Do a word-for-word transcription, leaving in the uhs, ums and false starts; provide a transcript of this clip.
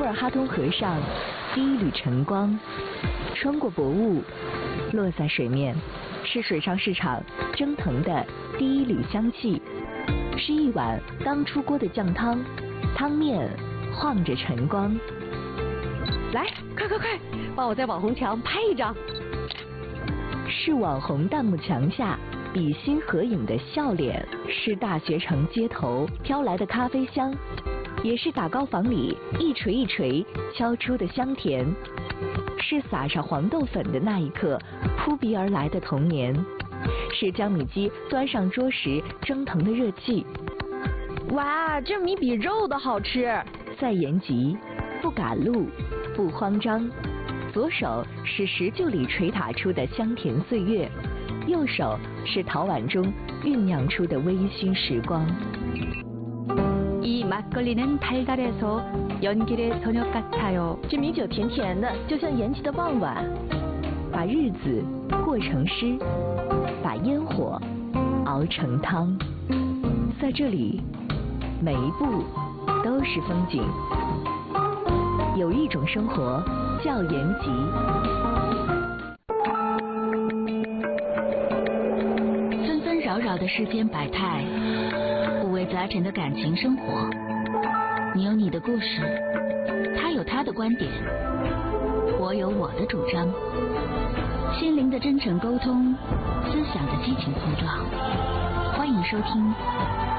尔哈通河上，第一缕晨光穿过薄雾，落在水面，是水上市场蒸腾的第一缕香气，是一碗刚出锅的酱汤，汤面晃着晨光。 来，快快快，帮我在网红墙拍一张。 是网红弹幕墙下比心合影的笑脸，是大学城街头飘来的咖啡香，也是打糕房里一锤一锤敲出的香甜，是撒上黄豆粉的那一刻扑鼻而来的童年，是江米鸡端上桌时蒸腾的热气。 哇，这米比肉的好吃！ 在延吉，不赶路，不慌张。左手是石臼里捶打出的香甜岁月，右手是陶碗中酝酿出的微醺时光。 이 막걸리는 달달해서 연길의 저녁 같아요。这米酒甜甜的，就像延吉的傍晚。 把日子过成诗，把烟火熬成汤。在这里，每一步都是风景。有一种生活叫延吉。纷纷扰扰的世间百态，五味杂陈的感情生活。你有你的故事，他有他的观点，我有我的主张。心灵的真诚沟通，思想的激情碰撞。欢迎收听